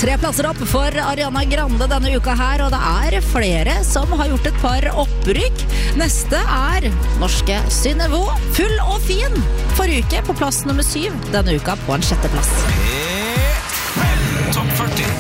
3 plasser opp for Ariana Grande denne uka her, og det flere som har gjort et par opprykk. Neste norske Synnøve, Full og fin. Forrige uke på plass nummer 7, denne uka på en 6. plass. Topp 40.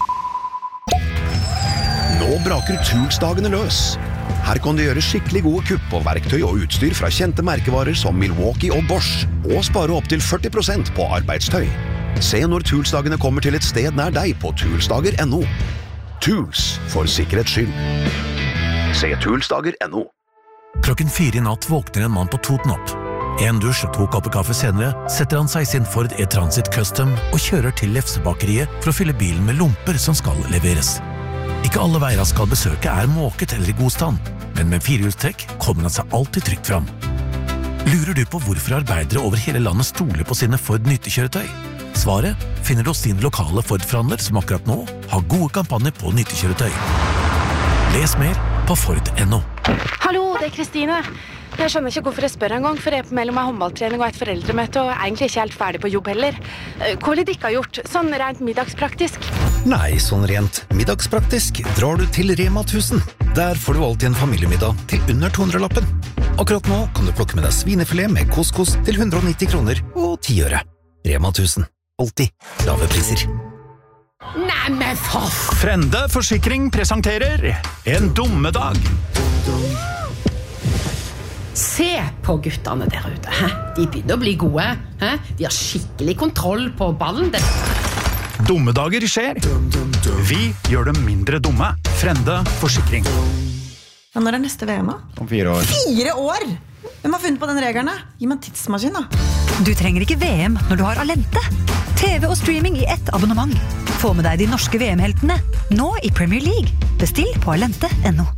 Nå braker Toolsdagene løs. Her kan du gjøre skikkelig gode kupp på verktøy og utstyr fra kjente merkevarer som Milwaukee og Bosch, og spare opp til 40% på arbeidstøy. Se når Toolsdagene kommer til et sted nær deg på toolsdager.no. Tools, for sikkerhets skyld. Se toolsdager.no. Klokken 4 i natt våkner en mann på Toten opp. En dusj og 2 kopper kaffe senere setter han seg i sin Ford E-Transit Custom og kjører til Lefsebakeriet for å fylle bilen med lomper som skal leveres. Ikke alle veier han skal besøke måket eller i god stand, men med 4-hjulstrekk kommer han seg alltid trygt fram. Lurer du på hvorfor arbeidere over hele landet stoler på sine Ford nyttekjøretøy? Svaret finner du hos din lokale Ford-forhandler som akkurat nå har gode kampanjer på nyttekjøretøy. Les mer på Ford.no. Hallo, det Kristine. Jeg skjønner ikke hvorfor jeg spør en gang, for jeg mellom meg håndballtrening og et foreldremøte, og egentlig ikke helt ferdig på jobb heller. Hva vil dere ha gjort, sånn rent middagspraktisk? Nei, sånn rent middagspraktisk drar du til Rema 1000. Der får du alltid en familiemiddag til under 200-lappen. Akkurat nå kan du plukke med deg svinefilet med couscous til 190 kroner og 10 øre. Rema 1000. Alltid lave priser. Nei, men for... Frende Forsikring presenterer En dummedag. Se på guttene der ute. De begynner å bli gode. De har skikkelig kontroll på ballen. Dummedager skjer. Vi gjør dem mindre dumme. Frende Forsikring. Ja, når neste VM? Om 4 år. 4 år? Hvem har funnet på den regelen? Gi meg en tidsmaskin da. Du trenger ikke VM når du har Alente. TV og streaming i ett abonnement. Få med deg de norske VM-heltene. Nå i Premier League. Bestill på alente.no.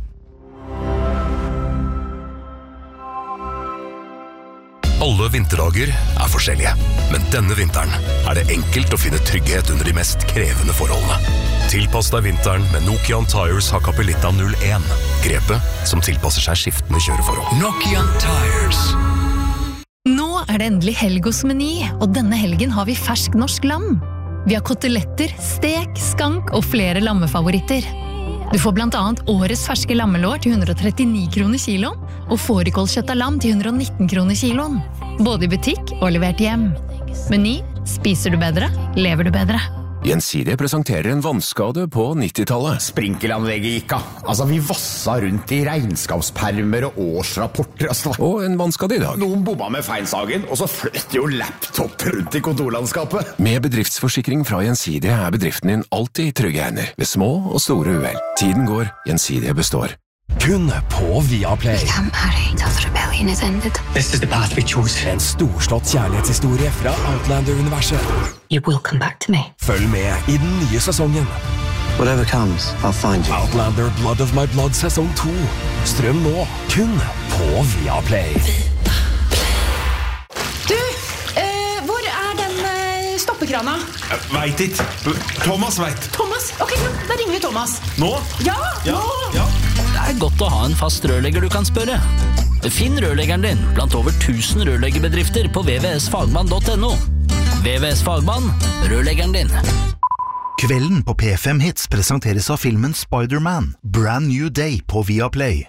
Alle vinterdager forskjellige, men denne vinteren det enkelt å finne trygghet under de mest krevende forholdene. Tilpass deg vinteren med Nokian Tires Hakkapeliitta 01. Grepet som tilpasser seg skiftende kjøreforhold. Nokian Tires. Nå det endelig helg hos Meny, og denne helgen har vi fersk norsk lam. Vi har koteletter, stek, skank og flere lammefavoritter. Du får blant annet årets ferske lammelår til 139 kroner kiloen, og fårikålkjøtt av lam til 119 kroner kiloen. Både i butikk og levert hjem. Meny, spiser du bedre, lever du bedre. Gjensidige presenterer en vannskade på 90-tallet. Sprinkelanlegget gikk av. Altså, vi vassa rundt i regnskapspermer og årsrapporter. Og en vannskade i dag. Noen bomma med feinsagen, og så fløt jo laptop rundt i kontorlandskapet. Med bedriftsforsikring fra Gjensidige bedriften din alltid i trygge hender. Ved små og store uhell. Tiden går, Gjensidige består. Kun på Viaplay. We can't marry until the rebellion is ended. This is the path we chose. En storslått kjærlighetshistorie fra Outlander-universet. You will come back to me. Følg med i den nye sesongen. Whatever comes, I'll find you. Outlander Blood of My Blood sesong 2. Strøm nå, kun på Viaplay. Du, hvor den stoppekrana? Vet ikke. Thomas vet. Thomas? Ok, da ringer vi Thomas. Nå? Ja, nå! Det godt å ha en fast rørlegger du kan spørre. Finn rørleggeren din blant over 1000 rørleggerbedrifter på vvsfagmann.no. VVS Fagmann, rørleggeren din. Kvelden på P5 Hits presenteres av filmen Spider-Man, Brand New Day på Viaplay.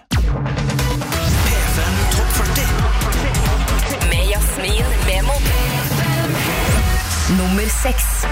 P5 Topp 40. Med Jasmin Memo. Nummer 6.